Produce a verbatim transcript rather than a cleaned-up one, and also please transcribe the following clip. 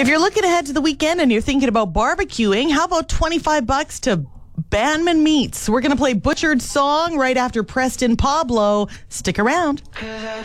If you're looking ahead to the weekend and you're thinking about barbecuing, how about twenty-five bucks to Bandman Meats? We're going to play Butchered Song right after Preston Pablo. Stick around.